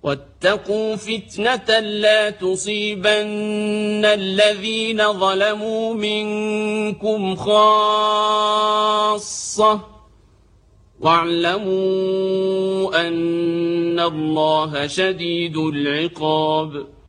واتقوا فتنة لا تصيبن الذين ظلموا منكم خاصة واعلموا أن الله شديد العقاب